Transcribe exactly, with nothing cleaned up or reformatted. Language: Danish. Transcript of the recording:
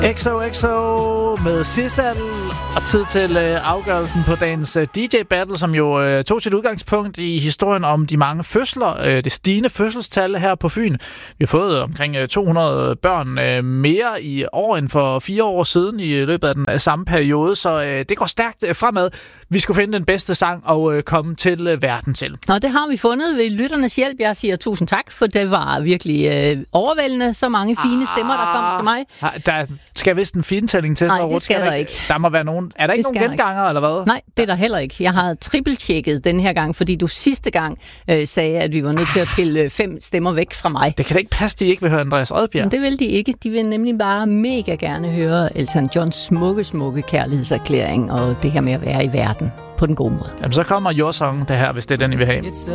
X O X O med Sissal, og tid til øh, afgørelsen på dagens øh, D J-battle, som jo øh, tog sit udgangspunkt i historien om de mange fødsler, øh, det stigende fødselstal her på Fyn. Vi har fået omkring øh, to hundrede børn øh, mere i år end for fire år siden i løbet af den øh, samme periode, så øh, det går stærkt øh, fremad. Vi skulle finde den bedste sang og øh, komme til øh, verden til. Og det har vi fundet ved lytternes hjælp. Jeg siger tusind tak, for det var virkelig øh, overvældende. Så mange fine stemmer, der kom til mig. Der skal vist en fintælling til. Nej, det skal der, der ikke. Der må være nogen. Er der ikke nogen genganger, eller hvad? Nej, det er der heller ikke. Jeg har trippeltjekket den her gang, fordi du sidste gang øh, sagde, at vi var nødt til at pille fem stemmer væk fra mig. Det kan da ikke passe, de ikke vil høre Andreas Odbjerg. Men det vil de ikke. De vil nemlig bare mega gerne høre Elton Johns smukke, smukke kærlighedserklæring og det her med at være i verden på den gode måde. Jamen, så kommer Your Song, det her, hvis det er den, I vil have.